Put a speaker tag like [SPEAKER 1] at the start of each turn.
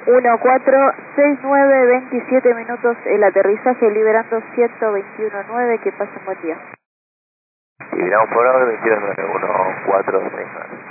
[SPEAKER 1] 1469, 27 minutos el aterrizaje, liberando 121.9, que pasen buen día.
[SPEAKER 2] Y miramos por ahora 21.9, 1469.